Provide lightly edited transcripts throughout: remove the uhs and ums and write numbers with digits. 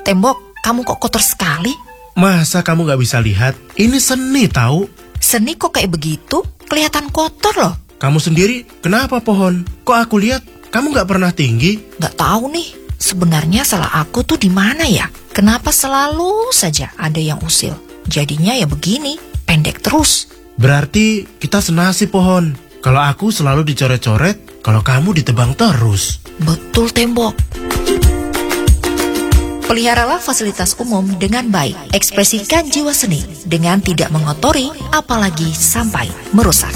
Tembok, kamu kok kotor sekali? Masa kamu gak bisa lihat? Ini seni tahu. Seni kok kayak begitu? Kelihatan kotor loh. Kamu sendiri, kenapa pohon? Kok aku lihat kamu gak pernah tinggi? Gak tahu nih, sebenarnya salah aku tuh di mana ya? Kenapa selalu saja ada yang usil? Jadinya ya begini, pendek terus. Berarti kita senasib pohon. Kalau aku selalu dicoret-coret, kalau kamu ditebang terus. Betul Tembok. Peliharalah fasilitas umum dengan baik. Ekspresikan jiwa seni dengan tidak mengotori, apalagi sampai merusak.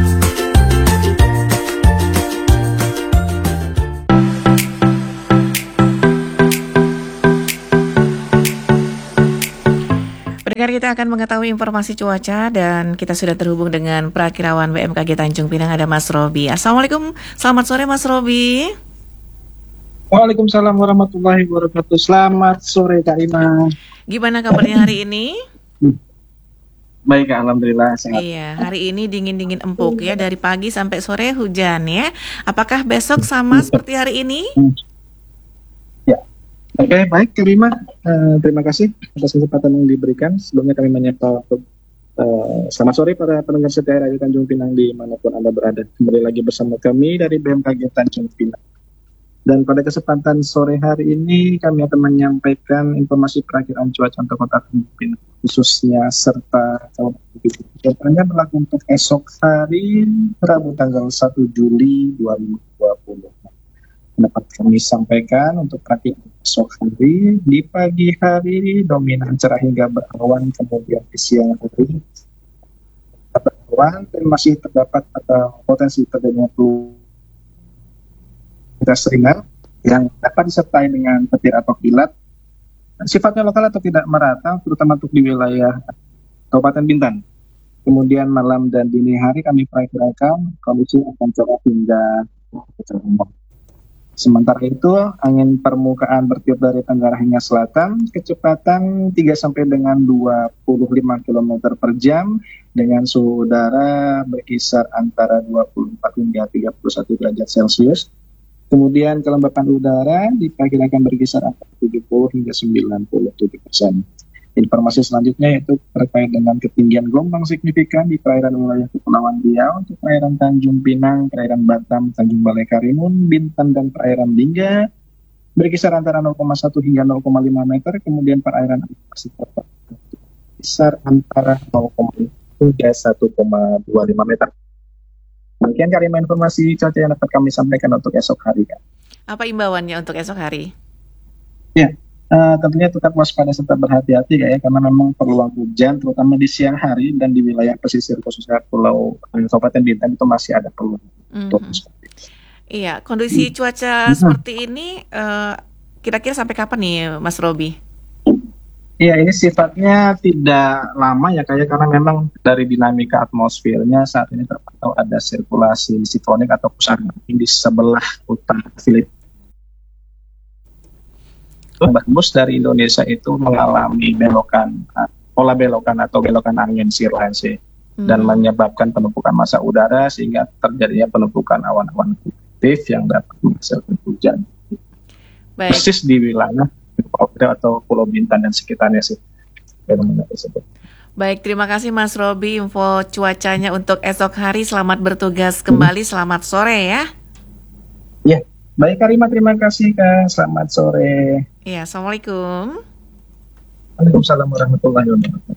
Pendengar, kita akan mengetahui informasi cuaca dan kita sudah terhubung dengan Prakirawan BMKG Tanjung Pinang, ada Mas Robi. Assalamualaikum, selamat sore Mas Robi. Waalaikumsalam warahmatullahi wabarakatuh. Selamat sore Kak Ima. Gimana kabarnya hari ini? Baik, alhamdulillah sehat. Iya, hari ini dingin-dingin empuk ya, dari pagi sampai sore hujan ya. Apakah besok sama seperti hari ini? Ya, oke, baik Kak Ima. Terima kasih atas kesempatan yang diberikan. Sebelumnya kami menyapa selamat sore para pendengar setia Radio Tanjung Pinang dimanapun Anda berada. Kembali lagi bersama kami dari BMKG Tanjung Pinang. Dan pada kesempatan sore hari ini kami akan menyampaikan informasi perakiraan cuaca untuk kota Tanjung Pinang khususnya serta Kabupaten berlaku untuk esok hari Rabu tanggal 1 Juli 2020. Dapat kami sampaikan untuk perakiraan esok hari di pagi hari dominan cerah hingga berawan, kemudian di siang hari berawan dan masih terdapat atau potensi terjadinya ringan yang dapat disertai dengan petir atau kilat, sifatnya lokal atau tidak merata, terutama untuk di wilayah Kabupaten Bintan. Kemudian malam dan dini hari kami perkirakan kondisi akan cerah hingga cerah. Sementara itu angin permukaan bertiup dari tenggara hingga selatan, kecepatan 3 sampai dengan 25 km per jam dengan suhu udara berkisar antara 24 hingga 31 derajat Celcius. Kemudian kelembapan udara diperkirakan berkisar antara 70 hingga 97%. Informasi selanjutnya yaitu terkait dengan ketinggian gelombang signifikan di perairan wilayah Kepulauan Riau untuk perairan Tanjung Pinang, perairan Batam, Tanjung Balai Karimun, Bintan, dan perairan Lingga berkisar antara 0,1 hingga 0,5 meter. Kemudian perairan masih berkisar antara 0,5 hingga 1,25 meter. Demikian Karima informasi cuaca yang dapat kami sampaikan untuk esok hari. Apa imbauannya untuk esok hari? Ya, tentunya tetap waspada serta berhati-hati ya, karena memang peluang hujan terutama di siang hari dan di wilayah pesisir khususnya Pulau Kabupaten Bintan itu masih ada peluang. Iya, kondisi cuaca seperti ini kira-kira sampai kapan nih Mas Robi? Iya, ini sifatnya tidak lama ya kayak karena memang dari dinamika atmosfernya saat ini terpantau ada sirkulasi siklonik atau pusat angin di sebelah utara Filipina. Berhembus dari Indonesia itu mengalami pola belokan atau belokan angin sirkulensi dan menyebabkan penumpukan massa udara sehingga terjadinya penumpukan awan-awan aktif yang dapat menghasilkan hujan. Baik. Persis di wilayah atau Pulau Bintan dan sekitarnya sih fenomena tersebut. Baik, terima kasih Mas Robi info cuacanya untuk esok hari. Selamat bertugas kembali, selamat sore ya. Ya, baik Karima, terima kasih Kak. Selamat sore. Ya, Assalamualaikum. Waalaikumsalam warahmatullahi wabarakatuh.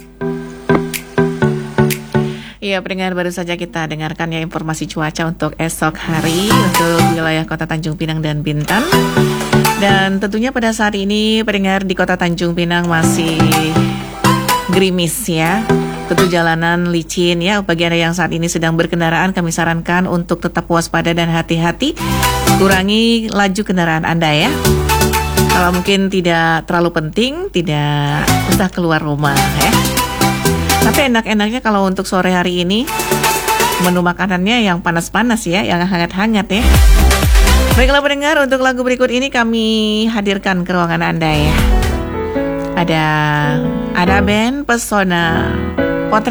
Iya, pendengar, baru saja kita dengarkan ya informasi cuaca untuk esok hari untuk wilayah Kota Tanjung Pinang dan Bintan. Dan tentunya pada saat ini pendengar di Kota Tanjung Pinang masih gerimis ya. Tentu jalanan licin ya. Bagi Anda yang saat ini sedang berkendaraan, kami sarankan untuk tetap waspada dan hati-hati. Kurangi laju kendaraan Anda ya. Kalau mungkin tidak terlalu penting, tidak usah keluar rumah ya. Tapi enak-enaknya kalau untuk sore hari ini menu makanannya yang panas-panas ya, yang hangat-hangat ya. Baiklah pendengar, untuk lagu berikut ini kami hadirkan ke ruangan Anda ya. Ada band Pesona